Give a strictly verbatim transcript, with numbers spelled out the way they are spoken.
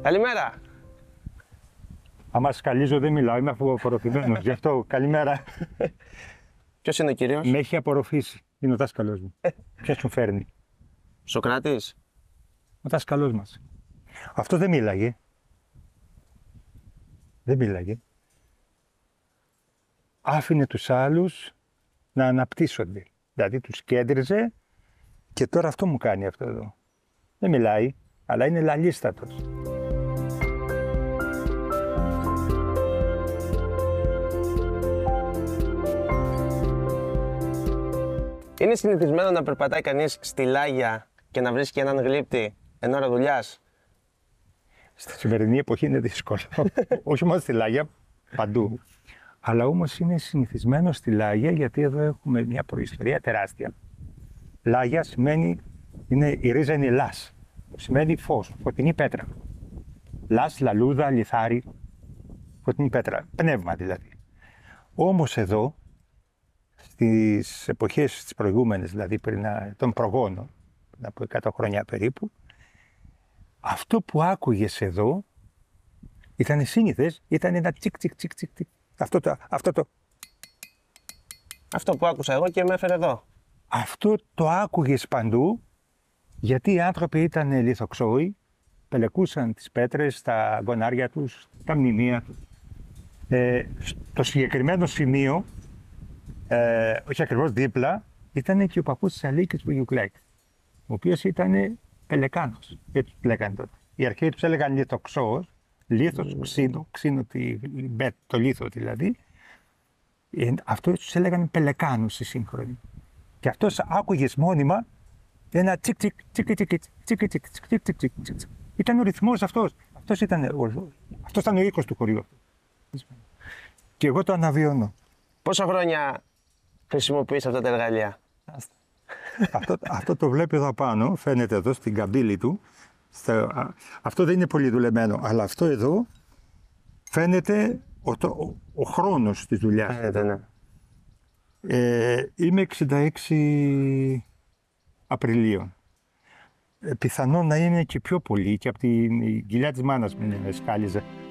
Καλημέρα. Άμα σκαλίζω δεν μιλάω, είμαι απορροφημένος. Γι' αυτό καλημέρα. Ποιος είναι ο κύριος? Με έχει απορροφήσει. Είναι ο δάσκαλός μου. Ποιος μου φέρνει? Σοκράτης. Ο δάσκαλός μας. Αυτό δεν μίλαγε. Δεν μίλαγε. Άφηνε τους άλλους να αναπτύσσονται. Δηλαδή τους κέντριζε και τώρα αυτό μου κάνει αυτό εδώ. Δεν μιλάει, αλλά είναι λαλίστατος. Είναι συνηθισμένο να περπατάει κανείς στη Λάγια και να βρίσκει έναν γλύπτη εν ώρα δουλειάς? Στη σημερινή εποχή είναι δύσκολο. Όχι μόνο στη Λάγια, παντού. Αλλά όμως είναι συνηθισμένο στη Λάγια γιατί εδώ έχουμε μια προϊστορία τεράστια. Λάγια σημαίνει, είναι, η ρίζα είναι λάς. Σημαίνει φως, φωτεινή πέτρα. Λάς, λαλούδα, λιθάρι, φωτεινή πέτρα, πνεύμα δηλαδή. Όμως εδώ, στις εποχές τις προηγούμενες, δηλαδή πριν των προγόνων, πριν από εκατό χρόνια περίπου, αυτό που άκουγες εδώ ήταν σύνηθες, ήταν ένα τσικ τσικ τσικ τσικ. Αυτό το, αυτό το... Αυτό που άκουσα εγώ και με έφερε εδώ. Αυτό το άκουγες παντού, γιατί οι άνθρωποι ήταν λιθοξόοι, πελεκούσαν τις πέτρες, τα γονάρια τους, τα μνημεία τους. Ε, στο συγκεκριμένο σημείο, ε, όχι ακριβώς δίπλα, ήταν και ο παππούς της Αλίκης του Γιουκλέκ, ο οποίος ήταν πελεκάνος, έτσι του λέγανε τότε. Οι αρχαίοι τους έλεγαν λιθοξόος, λίθος, ξύνο, ξύνο το λίθο δηλαδή. Ε, αυτό τους έλεγαν πελεκάνους οι σύγχρονοι. Και αυτός άκουγες μόνιμα ένα τσικ τσικ τσικ τσικ τσικ τσικ τσικ τσικ τσικ. Ήταν ο ρυθμός αυτός. Αυτός ήταν ο, αυτός ήταν ο οίκος του χωριού. Και εγώ το αναβιώνω. Πόσα χρόνια χρησιμοποιείς αυτά τα εργαλεία? αυτό, αυτό το βλέπει εδώ πάνω, φαίνεται εδώ στην καμπύλη του. Στο, αυτό δεν είναι πολύ δουλεμένο, αλλά αυτό εδώ φαίνεται ο, το, ο, ο χρόνος της δουλειάς. Φαίνεται, ναι. Ε, είμαι εξήντα έξι Απριλίου. Ε, πιθανόν να είναι και πιο πολύ και από την κοιλιά της μάνας μου με σκάλιζε.